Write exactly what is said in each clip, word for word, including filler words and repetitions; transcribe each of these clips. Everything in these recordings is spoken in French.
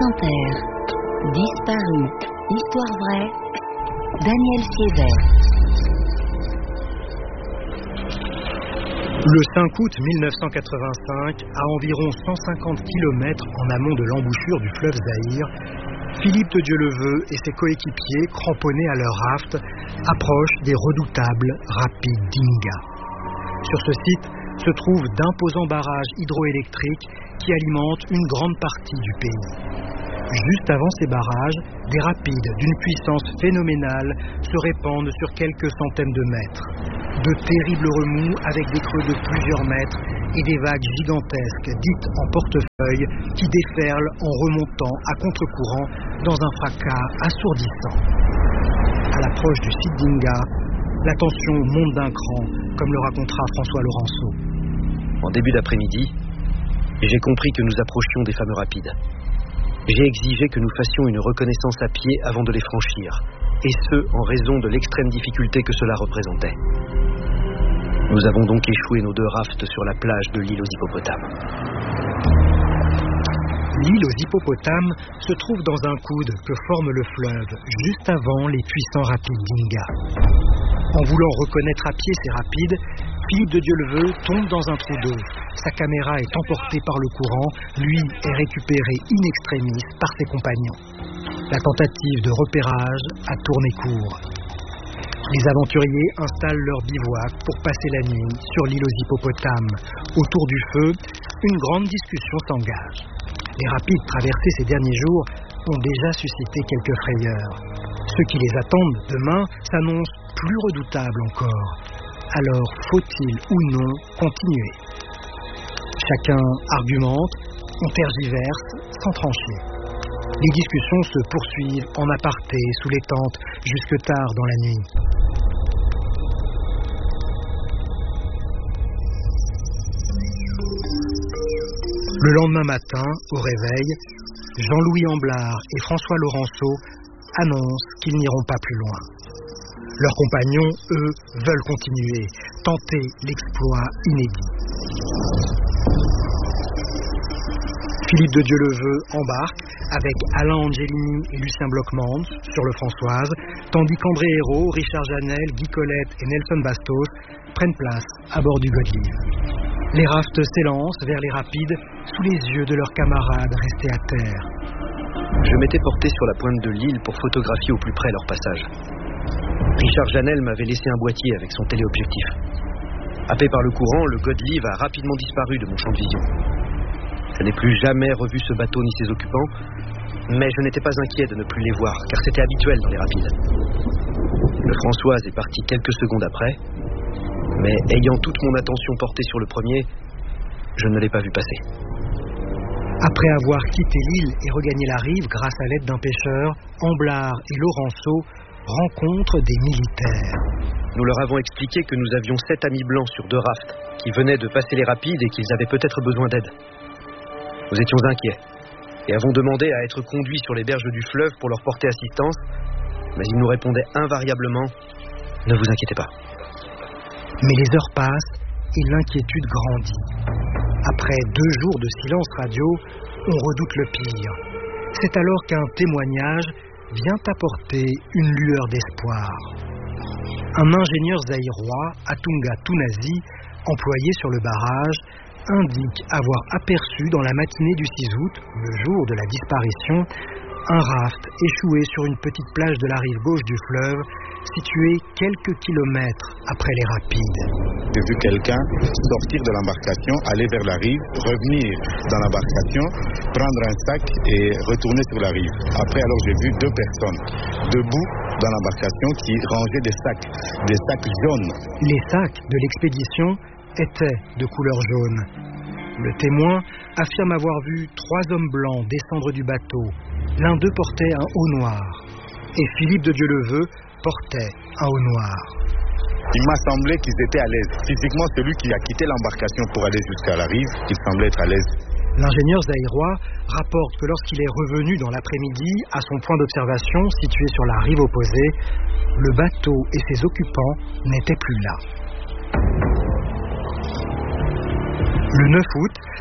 Inter. Disparu. Histoire vraie. Daniel Siévert. Le cinq août mille neuf cent quatre-vingt-cinq, à environ cent cinquante kilomètres en amont de l'embouchure du fleuve Zaïre, Philippe de Dieuleveux et ses coéquipiers, cramponnés à leur raft, approchent des redoutables rapides d'Inga. Sur ce site se trouvent d'imposants barrages hydroélectriques qui alimentent une grande partie du pays. Juste avant ces barrages, des rapides d'une puissance phénoménale se répandent sur quelques centaines de mètres. De terribles remous avec des creux de plusieurs mètres et des vagues gigantesques, dites en portefeuille, qui déferlent en remontant à contre-courant dans un fracas assourdissant. À l'approche du site d'Inga, la tension monte d'un cran, comme le racontera François Laurenceau. En début d'après-midi, j'ai compris que nous approchions des fameux rapides. J'ai exigé que nous fassions une reconnaissance à pied avant de les franchir, et ce, en raison de l'extrême difficulté que cela représentait. Nous avons donc échoué nos deux rafts sur la plage de l'île aux hippopotames. L'île aux hippopotames se trouve dans un coude que forme le fleuve, juste avant les puissants rapides d'Inga. En voulant reconnaître à pied ces rapides, Philippe de Dieuleveux tombe dans un trou d'eau. Sa caméra est emportée par le courant, lui est récupéré in extremis par ses compagnons. La tentative de repérage a tourné court. Les aventuriers installent leur bivouac pour passer la nuit sur l'île aux hippopotames. Autour du feu, une grande discussion s'engage. Les rapides traversés ces derniers jours ont déjà suscité quelques frayeurs. Ceux qui les attendent demain s'annoncent plus redoutables encore. Alors, faut-il ou non continuer ? Chacun argumente, on tergiverse sans trancher. Les discussions se poursuivent en aparté sous les tentes jusque tard dans la nuit. Le lendemain matin, au réveil, Jean-Louis Amblard et François Laurenceau annoncent qu'ils n'iront pas plus loin. Leurs compagnons, eux, veulent continuer, tenter l'exploit inédit. Philippe de Dieuleveux embarque avec Alain Angelini et Lucien Blockmans sur le Françoise, tandis qu'André Hérault, Richard Janel, Guy Colette et Nelson Bastos prennent place à bord du Godelieve. Les rafts s'élancent vers les rapides sous les yeux de leurs camarades restés à terre. Je m'étais porté sur la pointe de l'île pour photographier au plus près leur passage. Richard Janel m'avait laissé un boîtier avec son téléobjectif. Happé par le courant, le Godelieve a rapidement disparu de mon champ de vision. Je n'ai plus jamais revu ce bateau ni ses occupants, mais je n'étais pas inquiet de ne plus les voir, car c'était habituel dans les rapides. Le Françoise est parti quelques secondes après, mais ayant toute mon attention portée sur le premier, je ne l'ai pas vu passer. Après avoir quitté l'île et regagné la rive grâce à l'aide d'un pêcheur, Amblard et Laurenceau rencontrent des militaires. Nous leur avons expliqué que nous avions sept amis blancs sur deux rafts, qui venaient de passer les rapides et qu'ils avaient peut-être besoin d'aide. Nous étions inquiets et avons demandé à être conduits sur les berges du fleuve pour leur porter assistance, mais ils nous répondaient invariablement « Ne vous inquiétez pas ». Mais les heures passent et l'inquiétude grandit. Après deux jours de silence radio, on redoute le pire. C'est alors qu'un témoignage vient apporter une lueur d'espoir. Un ingénieur zaïrois, Atunga Tunazi, employé sur le barrage, indique avoir aperçu dans la matinée du six août, le jour de la disparition, un raft échoué sur une petite plage de la rive gauche du fleuve, située quelques kilomètres après les rapides. J'ai vu quelqu'un sortir de l'embarcation, aller vers la rive, revenir dans l'embarcation, prendre un sac et retourner sur la rive. Après, alors j'ai vu deux personnes debout dans l'embarcation qui rangeaient des sacs, des sacs jaunes. Les sacs de l'expédition étaient de couleur jaune. Le témoin affirme avoir vu trois hommes blancs descendre du bateau. L'un d'eux portait un haut noir et Philippe de Dieuleveux portait un haut noir. Il m'a semblé qu'ils étaient à l'aise. Physiquement, celui qui a quitté l'embarcation pour aller jusqu'à la rive, il semblait être à l'aise. L'ingénieur zaïrois rapporte que lorsqu'il est revenu dans l'après-midi à son point d'observation situé sur la rive opposée, le bateau et ses occupants n'étaient plus là. Le neuf août,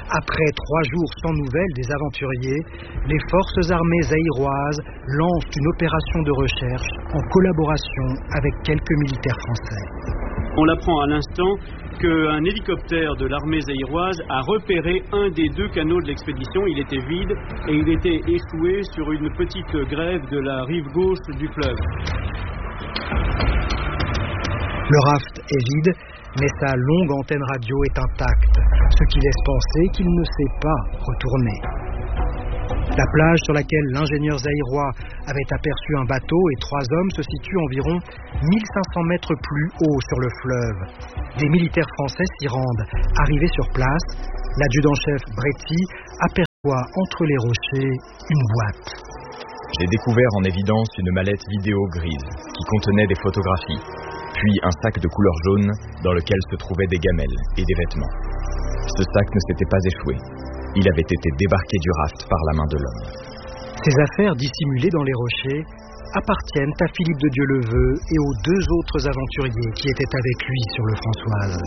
Après trois jours sans nouvelles des aventuriers, les forces armées zaïroises lancent une opération de recherche en collaboration avec quelques militaires français. On apprend à l'instant qu'un hélicoptère de l'armée zaïroise a repéré un des deux canaux de l'expédition. Il était vide et il était échoué sur une petite grève de la rive gauche du fleuve. Le raft est vide, mais sa longue antenne radio est intacte, ce qui laisse penser qu'il ne s'est pas retourné. La plage sur laquelle l'ingénieur zaïrois avait aperçu un bateau et trois hommes se situe environ mille cinq cents mètres plus haut sur le fleuve. Des militaires français s'y rendent. Arrivés sur place, l'adjudant-chef Bretty aperçoit entre les rochers une boîte. J'ai découvert en évidence une mallette vidéo grise qui contenait des photographies, puis un sac de couleur jaune dans lequel se trouvaient des gamelles et des vêtements. Ce sac ne s'était pas échoué. Il avait été débarqué du raft par la main de l'homme. Ces affaires dissimulées dans les rochers appartiennent à Philippe de Dieuleveux et aux deux autres aventuriers qui étaient avec lui sur le Françoise.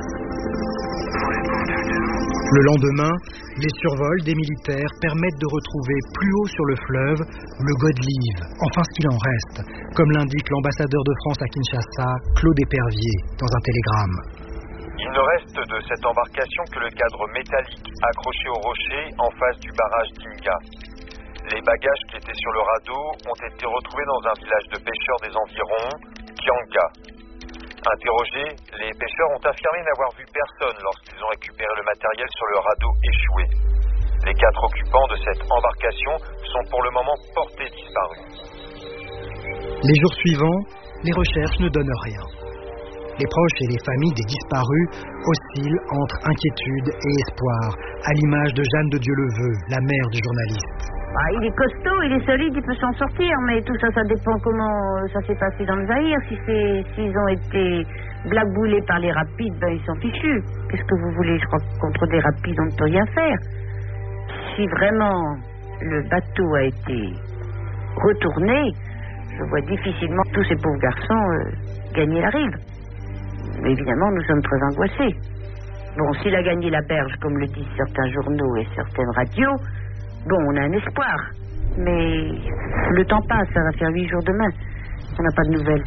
Le lendemain, les survols des militaires permettent de retrouver plus haut sur le fleuve le Godelieve, enfin ce qu'il en reste, comme l'indique l'ambassadeur de France à Kinshasa, Claude Épervier, dans un télégramme. Il ne reste de cette embarcation que le cadre métallique accroché au rocher en face du barrage d'Inga. Les bagages qui étaient sur le radeau ont été retrouvés dans un village de pêcheurs des environs, Kianga. Interrogés, les pêcheurs ont affirmé n'avoir vu personne lorsqu'ils ont récupéré le matériel sur le radeau échoué. Les quatre occupants de cette embarcation sont pour le moment portés disparus. Les jours suivants, les recherches ne donnent rien. Les proches et les familles des disparus oscillent entre inquiétude et espoir, à l'image de Jeanne de Dieuleveux, la mère du journaliste. Ah, il est costaud, il est solide, il peut s'en sortir, mais tout ça, ça dépend comment ça s'est passé dans le Zaïre. Si c'est, s'ils ont été blackboulés par les rapides, ben ils sont fichus. Qu'est-ce que vous voulez? Je crois que contre des rapides, on ne peut rien faire. Si vraiment le bateau a été retourné, je vois difficilement tous ces pauvres garçons euh, gagner la rive. Mais évidemment, nous sommes très angoissés. Bon, s'il a gagné la berge, comme le disent certains journaux et certaines radios, bon, on a un espoir. Mais le temps passe, ça va faire huit jours demain. On n'a pas de nouvelles.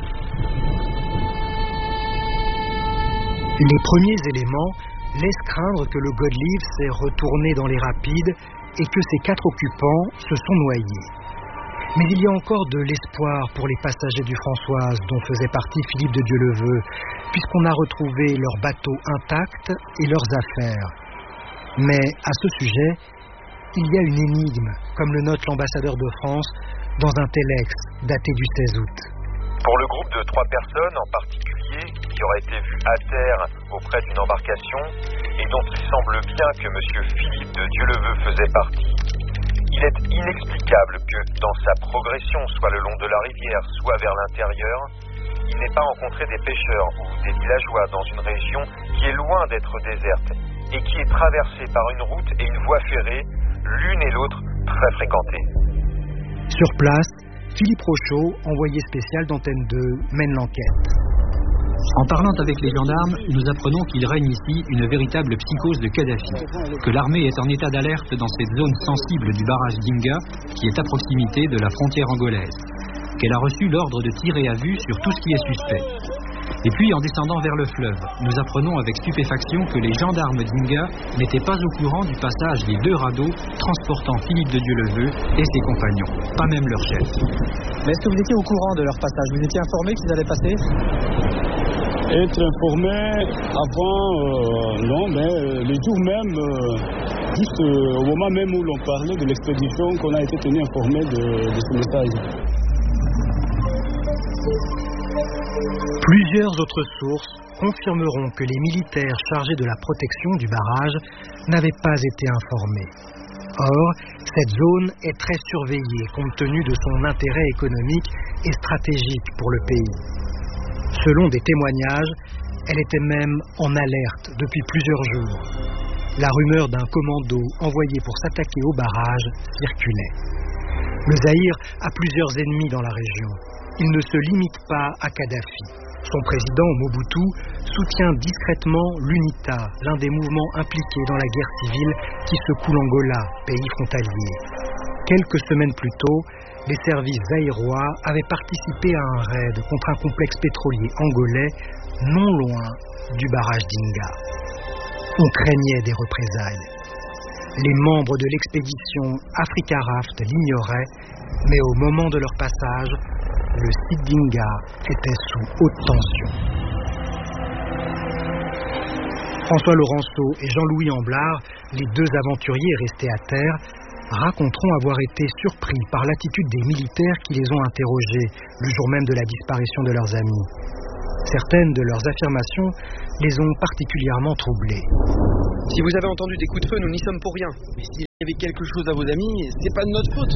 Les premiers éléments laissent craindre que le Godelieve s'est retourné dans les rapides et que ses quatre occupants se sont noyés. Mais il y a encore de l'espoir pour les passagers du Françoise dont faisait partie Philippe de Dieuleveux, puisqu'on a retrouvé leurs bateaux intacts et leurs affaires. Mais à ce sujet, il y a une énigme, comme le note l'ambassadeur de France dans un téléx daté du seize août. Pour le groupe de trois personnes en particulier qui auraient été vues à terre auprès d'une embarcation et dont il semble bien que M. Philippe de Dieuleveux faisait partie, il est inexplicable que dans sa progression, soit le long de la rivière, soit vers l'intérieur, il n'ait pas rencontré des pêcheurs ou des villageois dans une région qui est loin d'être déserte et qui est traversée par une route et une voie ferrée, l'une et l'autre très fréquentées. Sur place, Philippe Rochaud, envoyé spécial d'Antenne deux, mène l'enquête. En parlant avec les gendarmes, nous apprenons qu'il règne ici une véritable psychose de Kadhafi, que l'armée est en état d'alerte dans cette zone sensible du barrage d'Inga, qui est à proximité de la frontière angolaise, qu'elle a reçu l'ordre de tirer à vue sur tout ce qui est suspect. Et puis, en descendant vers le fleuve, nous apprenons avec stupéfaction que les gendarmes d'Inga n'étaient pas au courant du passage des deux radeaux transportant Philippe de Dieuleveux et ses compagnons, pas même leur chef. Mais est-ce que vous étiez au courant de leur passage? Vous étiez informé qu'ils allaient passer? Être informé avant, euh, non, mais euh, les jours même, euh, juste euh, au moment même où l'on parlait de l'expédition, qu'on a été tenu informé de, de ce message. Plusieurs autres sources confirmeront que les militaires chargés de la protection du barrage n'avaient pas été informés. Or, cette zone est très surveillée compte tenu de son intérêt économique et stratégique pour le pays. Selon des témoignages, elle était même en alerte depuis plusieurs jours. La rumeur d'un commando envoyé pour s'attaquer au barrage circulait. Le Zaïre a plusieurs ennemis dans la région. Il ne se limite pas à Kadhafi. Son président, Mobutu, soutient discrètement l'UNITA, l'un des mouvements impliqués dans la guerre civile qui secoue l'Angola, pays frontalier. Quelques semaines plus tôt, les services zaïrois avaient participé à un raid contre un complexe pétrolier angolais non loin du barrage d'Inga. On craignait des représailles. Les membres de l'expédition Africa Raft l'ignoraient, mais au moment de leur passage, le site d'Inga était sous haute tension. François Laurenceau et Jean-Louis Amblard, les deux aventuriers restés à terre, raconteront avoir été surpris par l'attitude des militaires qui les ont interrogés le jour même de la disparition de leurs amis. Certaines de leurs affirmations les ont particulièrement troublés. Si vous avez entendu des coups de feu, nous n'y sommes pour rien. Mais s'il y avait quelque chose à vos amis, c'est pas de notre faute.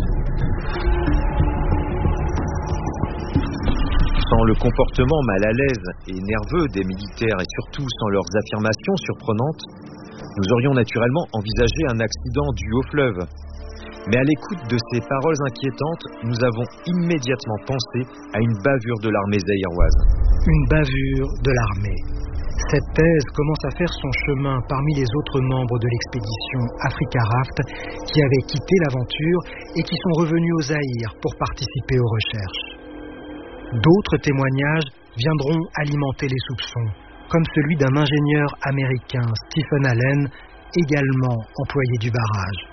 Sans le comportement mal à l'aise et nerveux des militaires et surtout sans leurs affirmations surprenantes, nous aurions naturellement envisagé un accident dû au fleuve. Mais à l'écoute de ces paroles inquiétantes, nous avons immédiatement pensé à une bavure de l'armée zaïroise. Une bavure de l'armée. Cette thèse commence à faire son chemin parmi les autres membres de l'expédition Africa Raft qui avaient quitté l'aventure et qui sont revenus au Zaïre pour participer aux recherches. D'autres témoignages viendront alimenter les soupçons, comme celui d'un ingénieur américain, Stephen Allen, également employé du barrage.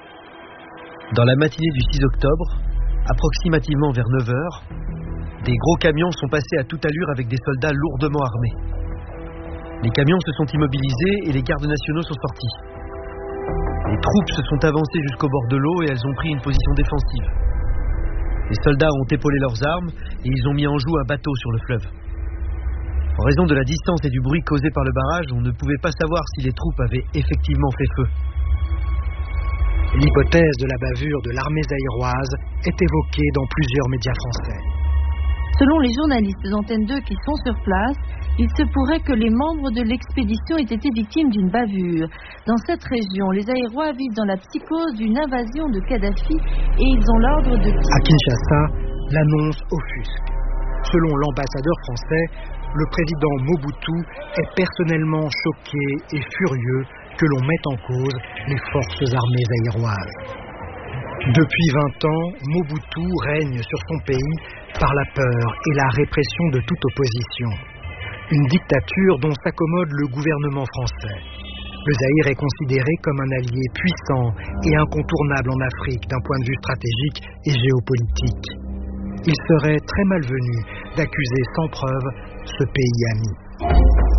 Dans la matinée du six octobre, approximativement vers neuf heures, des gros camions sont passés à toute allure avec des soldats lourdement armés. Les camions se sont immobilisés et les gardes nationaux sont sortis. Les troupes se sont avancées jusqu'au bord de l'eau et elles ont pris une position défensive. Les soldats ont épaulé leurs armes et ils ont mis en joue un bateau sur le fleuve. En raison de la distance et du bruit causé par le barrage, on ne pouvait pas savoir si les troupes avaient effectivement fait feu. L'hypothèse de la bavure de l'armée zaïroise est évoquée dans plusieurs médias français. Selon les journalistes d'Antenne deux qui sont sur place, il se pourrait que les membres de l'expédition aient été victimes d'une bavure. Dans cette région, les Zaïrois vivent dans la psychose d'une invasion de Kadhafi et ils ont l'ordre de... À Kinshasa, l'annonce offusque. Selon l'ambassadeur français, le président Mobutu est personnellement choqué et furieux que l'on mette en cause les forces armées zaïroises. Depuis vingt ans, Mobutu règne sur son pays par la peur et la répression de toute opposition. Une dictature dont s'accommode le gouvernement français. Le Zaïre est considéré comme un allié puissant et incontournable en Afrique d'un point de vue stratégique et géopolitique. Il serait très malvenu d'accuser sans preuve ce pays ami.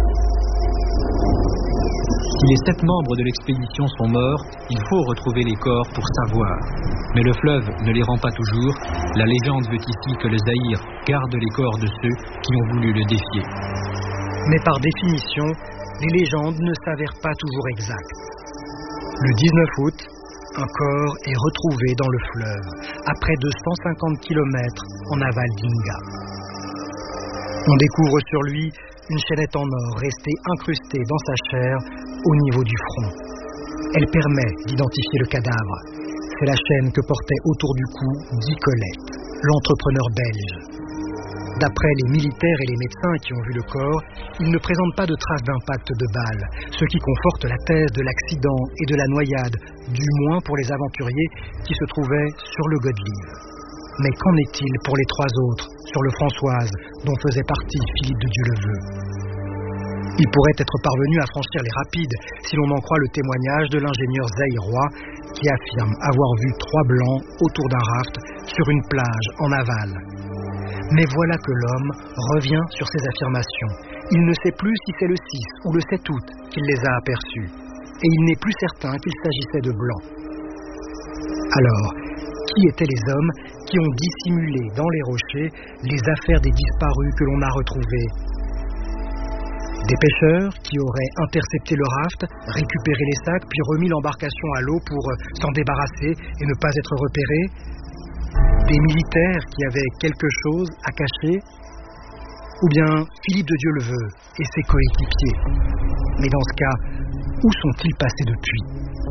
Si les sept membres de l'expédition sont morts, il faut retrouver les corps pour savoir. Mais le fleuve ne les rend pas toujours. La légende veut ici que le Zaïre garde les corps de ceux qui ont voulu le défier. Mais par définition, les légendes ne s'avèrent pas toujours exactes. Le dix-neuf août, un corps est retrouvé dans le fleuve, à près de cent cinquante kilomètres en aval d'Inga. On découvre sur lui une chaînette en or restée incrustée dans sa chair au niveau du front. Elle permet d'identifier le cadavre. C'est la chaîne que portait autour du cou Guy Colette, l'entrepreneur belge. D'après les militaires et les médecins qui ont vu le corps, il ne présente pas de traces d'impact de balle, ce qui conforte la thèse de l'accident et de la noyade, du moins pour les aventuriers qui se trouvaient sur le Godelive. Mais qu'en est-il pour les trois autres, sur le Françoise, dont faisait partie Philippe de Dieuleveux? Il pourrait être parvenu à franchir les rapides, si l'on en croit le témoignage de l'ingénieur zaïrois, qui affirme avoir vu trois blancs autour d'un raft sur une plage en aval. Mais voilà que l'homme revient sur ses affirmations. Il ne sait plus si c'est le six ou le sept août qu'il les a aperçus. Et il n'est plus certain qu'il s'agissait de blancs. Alors, qui étaient les hommes qui ont dissimulé dans les rochers les affaires des disparus que l'on a retrouvés? Des pêcheurs qui auraient intercepté le raft, récupéré les sacs, puis remis l'embarcation à l'eau pour s'en débarrasser et ne pas être repérés? Des militaires qui avaient quelque chose à cacher? Ou bien Philippe de Dieuleveux et ses coéquipiers? Mais dans ce cas, où sont-ils passés depuis?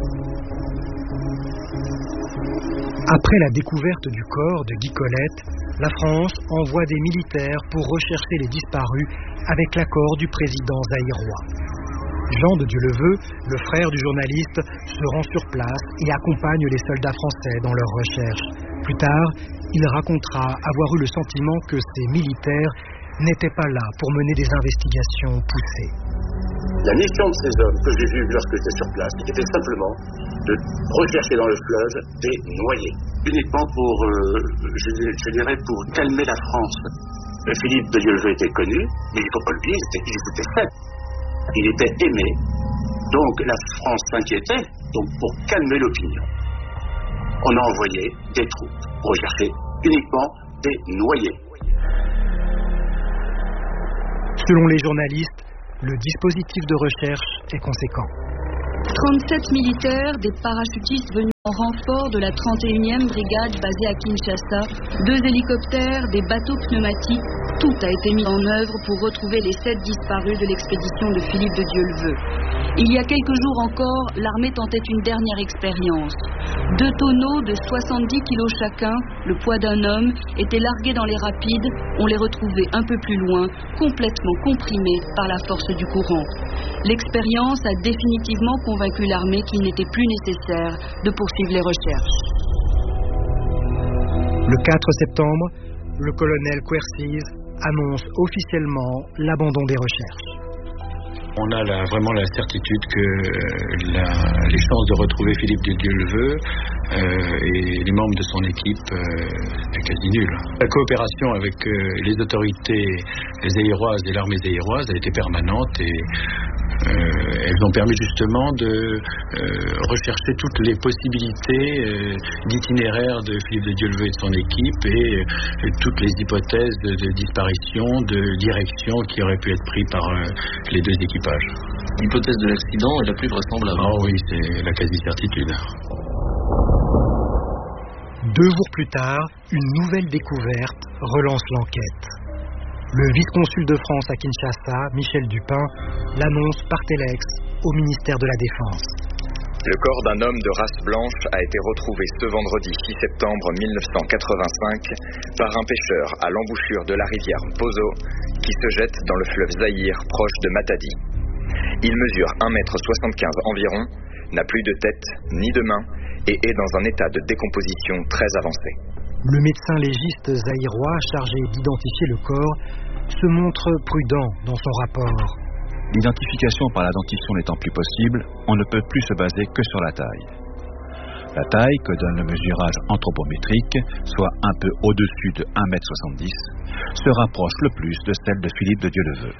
Après la découverte du corps de Guy Colette, la France envoie des militaires pour rechercher les disparus avec l'accord du président zaïrois. Jean de Dieuleveux, le frère du journaliste, se rend sur place et accompagne les soldats français dans leurs recherches. Plus tard, il racontera avoir eu le sentiment que ces militaires n'étaient pas là pour mener des investigations poussées. La mission de ces hommes que j'ai vus lorsque j'étais sur place était simplement de rechercher dans le fleuve des noyés, uniquement pour, euh, je, je dirais, pour calmer la France. Philippe de Dieuleveux était connu, mais il ne faut pas le dire, il était, il était fait. Il était aimé, donc la France s'inquiétait, donc pour calmer l'opinion. On a envoyé des troupes pour rechercher uniquement des noyés. Selon les journalistes, le dispositif de recherche est conséquent. trente-sept militaires, des parachutistes venus en renfort de la trente et unième brigade basée à Kinshasa, deux hélicoptères, des bateaux pneumatiques, tout a été mis en œuvre pour retrouver les sept disparus de l'expédition de Philippe de Dieuleveux. Il y a quelques jours encore, l'armée tentait une dernière expérience. Deux tonneaux de soixante-dix kilos chacun, le poids d'un homme, étaient largués dans les rapides. On les retrouvait un peu plus loin, complètement comprimés par la force du courant. L'expérience a définitivement convaincu l'armée qu'il n'était plus nécessaire de poursuivre les recherches. Le quatre septembre, le colonel Quercies annonce officiellement l'abandon des recherches. On a la, vraiment la certitude que la, les chances de retrouver Philippe de Dieuleveux euh, et les membres de son équipe euh, est quasi nulle. La coopération avec euh, les autorités zaïroises et l'armée zaïroise a été permanente et euh, elles ont permis justement de euh, rechercher toutes les possibilités euh, d'itinéraire de Philippe de Dieuleveux et de son équipe et euh, toutes les hypothèses de, de disparition, de direction qui auraient pu être prises par euh, les deux équipages. L'hypothèse de l'accident est la plus vraisemblable. Ah oui, c'est la quasi-certitude. Deux jours plus tard, une nouvelle découverte relance l'enquête. Le vice-consul de France à Kinshasa, Michel Dupin, l'annonce par téléx au ministère de la Défense. Le corps d'un homme de race blanche a été retrouvé ce vendredi six septembre mille neuf cent quatre-vingt-cinq par un pêcheur à l'embouchure de la rivière Pozo qui se jette dans le fleuve Zaïre proche de Matadi. Il mesure un mètre soixante-quinze environ, n'a plus de tête ni de main et est dans un état de décomposition très avancé. Le médecin légiste zaïrois chargé d'identifier le corps se montre prudent dans son rapport. L'identification par la dentition n'étant plus possible, on ne peut plus se baser que sur la taille. La taille que donne le mesurage anthropométrique, soit un peu au-dessus de un mètre soixante-dix, se rapproche le plus de celle de Philippe de Dieuleveux.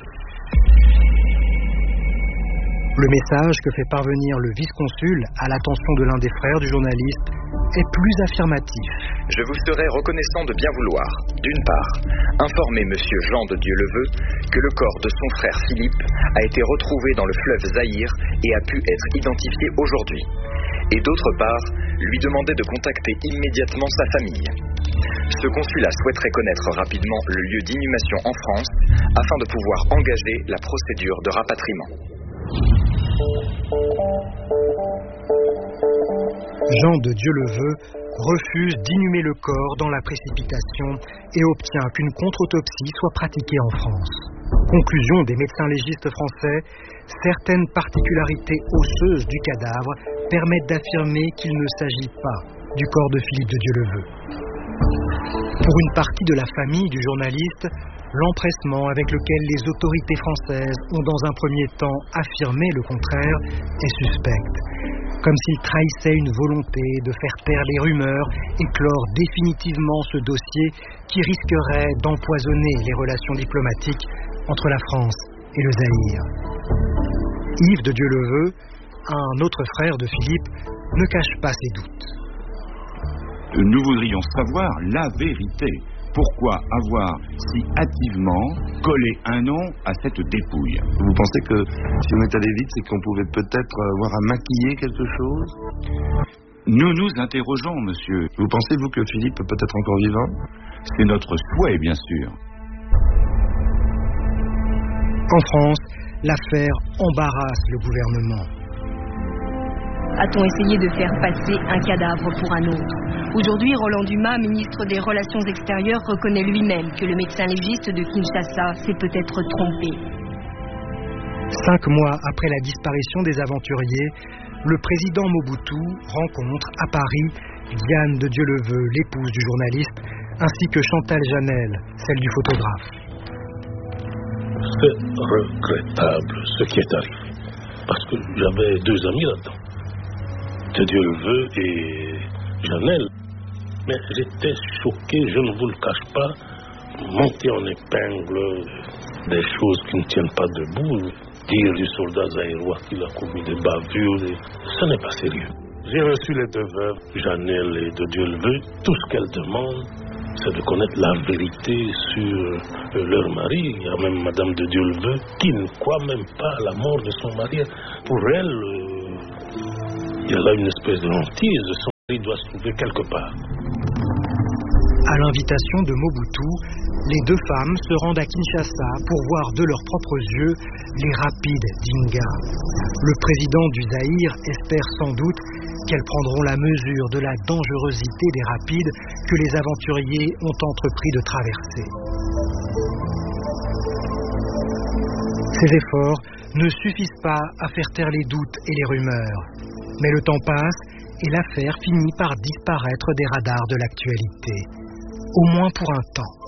Le message que fait parvenir le vice-consul à l'attention de l'un des frères du journaliste est plus affirmatif. Je vous serais reconnaissant de bien vouloir, d'une part, informer monsieur Jean de Dieuleveux que le corps de son frère Philippe a été retrouvé dans le fleuve Zaïre et a pu être identifié aujourd'hui. Et d'autre part, lui demander de contacter immédiatement sa famille. Ce consulat souhaiterait connaître rapidement le lieu d'inhumation en France afin de pouvoir engager la procédure de rapatriement. Jean de Dieuleveux refuse d'inhumer le corps dans la précipitation et obtient qu'une contre-autopsie soit pratiquée en France. Conclusion des médecins légistes français, certaines particularités osseuses du cadavre permettent d'affirmer qu'il ne s'agit pas du corps de Philippe de Dieuleveux. Pour une partie de la famille du journaliste, l'empressement avec lequel les autorités françaises ont dans un premier temps affirmé le contraire est suspect, comme s'ils trahissaient une volonté de faire taire les rumeurs et clore définitivement ce dossier qui risquerait d'empoisonner les relations diplomatiques entre la France et le Zaïre. Yves de Dieuleveux, un autre frère de Philippe, ne cache pas ses doutes. Nous voudrions savoir la vérité. Pourquoi avoir si hâtivement collé un nom à cette dépouille? Vous pensez que si on est allé vite, c'est qu'on pouvait peut-être avoir à maquiller quelque chose? Nous nous interrogeons, monsieur. Vous pensez, vous, que Philippe peut être encore vivant? C'est notre souhait, bien sûr. En France, l'affaire embarrasse le gouvernement. A-t-on essayé de faire passer un cadavre pour un autre? Aujourd'hui, Roland Dumas, ministre des Relations extérieures, reconnaît lui-même que le médecin légiste de Kinshasa s'est peut-être trompé. Cinq mois après la disparition des aventuriers, le président Mobutu rencontre à Paris Diane de Dieuleveux, l'épouse du journaliste, ainsi que Chantal Janel, celle du photographe. C'est regrettable ce qui est arrivé, parce que j'avais deux amis là-dedans, de Dieuleveux et Janel. Mais j'étais choqué, je ne vous le cache pas, monter en épingle des choses qui ne tiennent pas debout, dire du soldat zaïrois qu'il a commis des bavures, ce n'est pas sérieux. J'ai reçu les deux veuves, Janel et de Dieuleveux. Tout ce qu'elles demandent, c'est de connaître la vérité sur euh, leur mari. Il y a même Madame de Dieuleveux qui ne croit même pas à la mort de son mari. Pour elle, euh, il y a là une espèce de hantise. Son mari doit se trouver quelque part. À l'invitation de Mobutu, les deux femmes se rendent à Kinshasa pour voir de leurs propres yeux les rapides d'Inga. Le président du Zaïre espère sans doute qu'elles prendront la mesure de la dangerosité des rapides que les aventuriers ont entrepris de traverser. Ces efforts ne suffisent pas à faire taire les doutes et les rumeurs. Mais le temps passe et l'affaire finit par disparaître des radars de l'actualité. Au moins pour un temps.